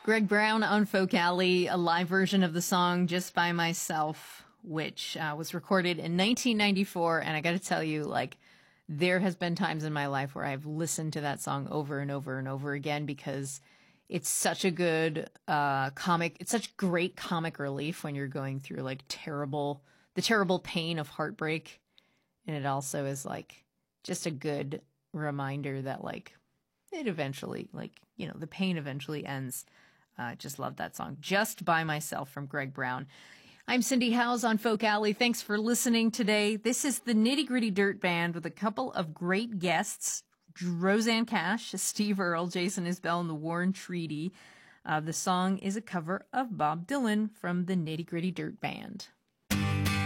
Greg Brown on Folk Alley, a live version of the song Just By Myself, which was recorded in 1994. And I got to tell you, like, there has been times in my life where I've listened to that song over and over and over again because it's such a good it's such great comic relief when you're going through like the terrible pain of heartbreak. And it also is like just a good reminder that like it eventually, like, you know, the pain eventually ends. Just love that song. Just By Myself from Greg Brown. I'm Cindy Howes on Folk Alley. Thanks for listening today. This is the Nitty Gritty Dirt Band with a couple of great guests. Rosanne Cash, Steve Earle, Jason Isbell, and the Warren Treaty. The song is a cover of Bob Dylan from the Nitty Gritty Dirt Band.